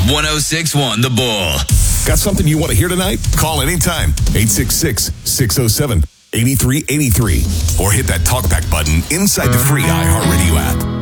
1061 The Bull. Got something you want to hear tonight? Call anytime. 866-607-8383. Or hit that talkback button inside the free iHeartRadio app.